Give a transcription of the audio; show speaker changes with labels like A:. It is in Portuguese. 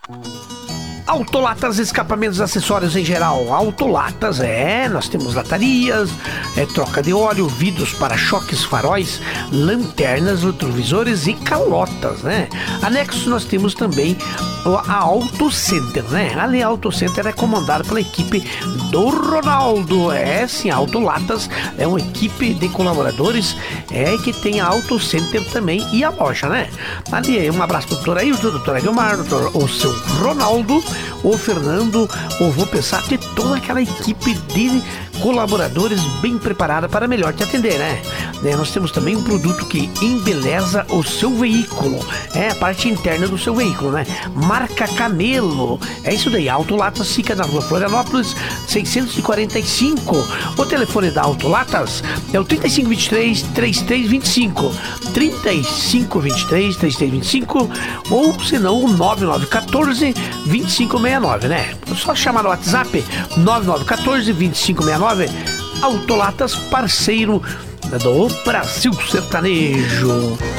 A: Autolatas, escapamentos, acessórios em geral. Autolatas, nós temos latarias, troca de óleo, vidros, para-choques, faróis, lanternas, retrovisores e calotas, né? Anexo nós temos também a Auto Center, né? Ali a Auto Center é comandada pela equipe do Ronaldo. Sim, a Autolatas é uma equipe de colaboradores que tem a Auto Center também e a loja, né? Ali um abraço pro doutor Ailton, doutor Aguilmar, o seu Ronaldo, o Fernando, ou vou pensar ter toda aquela equipe de colaboradores bem preparada para melhor te atender, né? Nós temos também um produto que embeleza o seu veículo, a parte interna do seu veículo, né? Marca Camelo, é isso daí. A Autolatas fica na rua Florianópolis 645. O telefone da Autolatas é o 3523-3325, 3523-3325, ou se não o 9914-2569, né? É só chamar no WhatsApp 9914-2569. Autolatas, parceiro do Brasil Sertanejo.